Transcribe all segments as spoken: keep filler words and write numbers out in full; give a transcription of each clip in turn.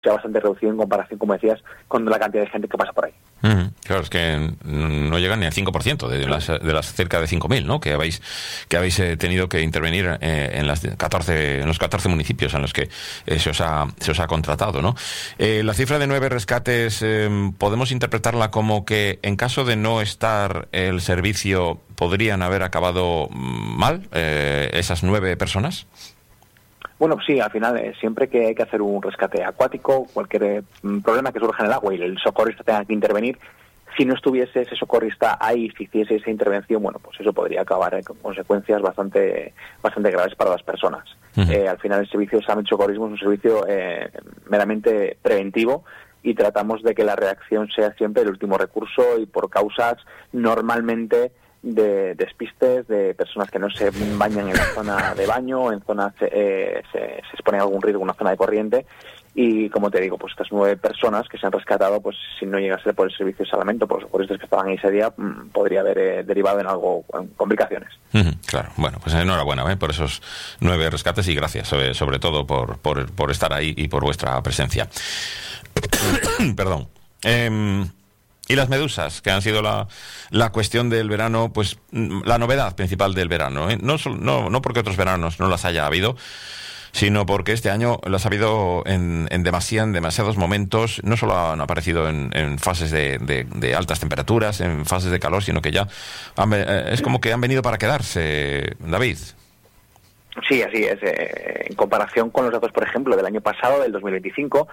sea bastante reducido en comparación, como decías, con la cantidad de gente que pasa por ahí. Mm, claro, es que no llegan ni al cinco por ciento de las, de las cerca de cinco mil, ¿no?, que habéis que habéis eh, tenido que intervenir eh, en las catorce en los catorce municipios en los que eh, se os ha se os ha contratado, ¿no? Eh, la cifra de nueve rescates eh, podemos interpretarla como que en caso de no estar el servicio podrían haber acabado mal eh, esas nueve personas. Bueno, sí, al final, eh, siempre que hay que hacer un rescate acuático, cualquier eh, problema que surja en el agua y el socorrista tenga que intervenir, si no estuviese ese socorrista ahí, si hiciese esa intervención, bueno, pues eso podría acabar eh, con consecuencias bastante bastante graves para las personas. Uh-huh. Eh, al final, el servicio de salvamento y socorrismo es un servicio eh, meramente preventivo y tratamos de que la reacción sea siempre el último recurso y por causas normalmente de despistes, de personas que no se bañan en la zona de baño, en zonas eh, se, se expone a algún riesgo en una zona de corriente, y como te digo, pues estas nueve personas que se han rescatado, pues si no llega a ser por el servicio de salvamento, por los socorristas que estaban ahí ese día, mmm, podría haber eh, derivado en algo, en complicaciones. Uh-huh, claro, bueno, pues enhorabuena ¿eh? por esos nueve rescates y gracias sobre, sobre todo por, por, por estar ahí y por vuestra presencia. Perdón. Eh, Y las medusas, que han sido la, la cuestión del verano, pues la novedad principal del verano, ¿eh? No, no, no porque otros veranos no las haya habido, sino porque este año las ha habido en, en, demasiad, en demasiados momentos. No solo han aparecido en, en fases de, de, de altas temperaturas, en fases de calor, sino que ya han, es como que han venido para quedarse, David. Sí, así es. Eh, en comparación con los datos, por ejemplo, del año pasado, del dos mil veinticinco,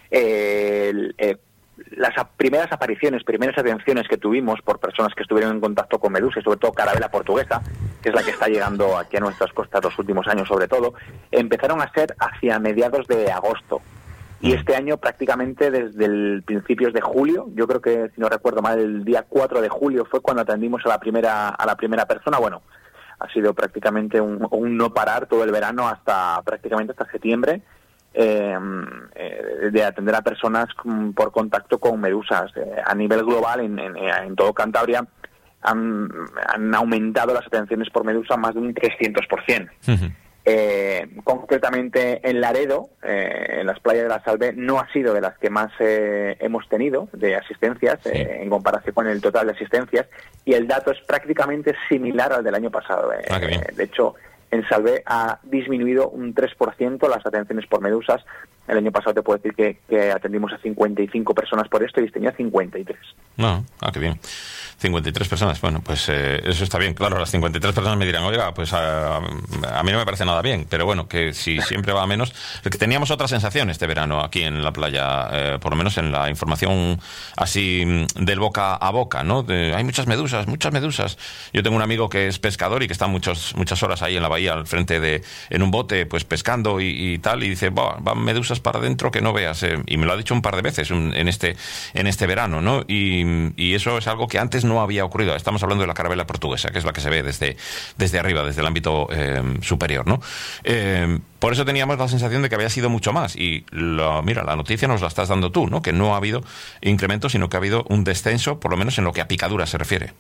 eh, el, eh, las primeras apariciones, primeras atenciones que tuvimos por personas que estuvieron en contacto con medusa, y sobre todo carabela portuguesa, que es la que está llegando aquí a nuestras costas los últimos años sobre todo, empezaron a ser hacia mediados de agosto. Y este año prácticamente desde el principios de julio, yo creo que, si no recuerdo mal, el día cuatro de julio fue cuando atendimos a la primera a la primera persona. Bueno, ha sido prácticamente un, un no parar todo el verano hasta prácticamente hasta septiembre. Eh, eh, de atender a personas con, por contacto con medusas. Eh, a nivel global, en, en, en todo Cantabria, han, han aumentado las atenciones por medusa más de un trescientos por ciento. Uh-huh. Eh, concretamente en Laredo, eh, en las playas de la Salve, no ha sido de las que más eh, hemos tenido de asistencias, sí. eh, en comparación con el total de asistencias, y el dato es prácticamente similar al del año pasado. Eh, ah, qué bien. Eh, de hecho, en Salve ha disminuido un tres por ciento las atenciones por medusas. El año pasado te puedo decir que, que atendimos a cincuenta y cinco personas por esto y este año a cincuenta y tres. No, ah, qué bien. cincuenta y tres personas, bueno, pues eh, eso está bien. Claro, las cincuenta y tres personas me dirán, oiga, pues a, a mí no me parece nada bien, pero bueno, que si siempre va a menos. Que teníamos otra sensación este verano aquí en la playa, eh, por lo menos en la información así del boca a boca, ¿no? De, hay muchas medusas, muchas medusas. Yo tengo un amigo que es pescador y que está muchos, muchas horas ahí en la bahía, al frente de, en un bote, pues pescando y, y tal, y dice, van medusas para adentro que no veas, eh, y me lo ha dicho un par de veces un, en este en este verano, ¿no? Y, y eso es algo que antes no había ocurrido. Estamos hablando de la carabela portuguesa, que es la que se ve desde, desde arriba, desde el ámbito eh, superior, ¿no? Eh, por eso teníamos la sensación de que había sido mucho más, y lo, mira, la noticia nos la estás dando tú, ¿no? Que no ha habido incremento, sino que ha habido un descenso, por lo menos en lo que a picadura se refiere.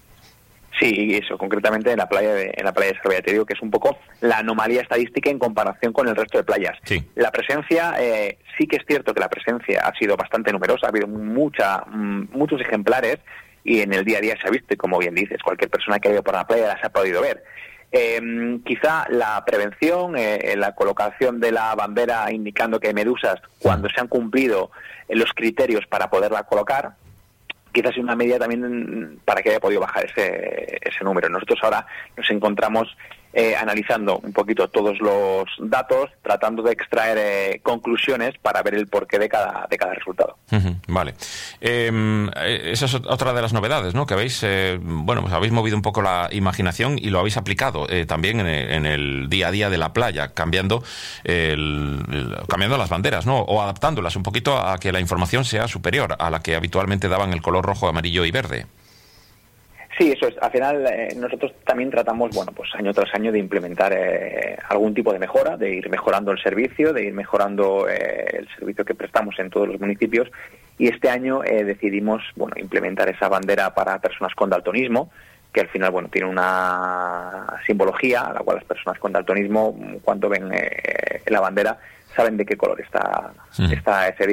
Sí, eso, concretamente en la playa de, en la playa de Salve, te digo que es un poco la anomalía estadística en comparación con el resto de playas. Sí. La presencia, eh, sí que es cierto que la presencia ha sido bastante numerosa, ha habido mucha, m- muchos ejemplares, y en el día a día se ha visto, y como bien dices, cualquier persona que ha ido por la playa las ha podido ver. Eh, quizá la prevención, eh, la colocación de la bandera indicando que hay medusas cuando se han cumplido los criterios para poderla colocar, quizás una medida también para que haya podido bajar ese, ese número. Nosotros ahora nos encontramos eh, analizando un poquito todos los datos, tratando de extraer eh, conclusiones para ver el porqué de cada, de cada resultado. Uh-huh, vale. Eh, esa es otra de las novedades, ¿no? Que habéis, eh, bueno, pues habéis movido un poco la imaginación y lo habéis aplicado eh, también en el, en el día a día de la playa, cambiando, el, el, cambiando las banderas, ¿no? O adaptándolas un poquito a que la información sea superior a la que habitualmente daban el color rojo, amarillo y verde. Sí, eso es. Al final eh, nosotros también tratamos, bueno, pues año tras año de implementar eh, algún tipo de mejora, de ir mejorando el servicio, de ir mejorando eh, el servicio que prestamos en todos los municipios, y este año eh, decidimos, bueno, implementar esa bandera para personas con daltonismo, que al final, bueno, tiene una simbología a la cual las personas con daltonismo, cuando ven eh, la bandera, saben de qué color está, Mm. está ese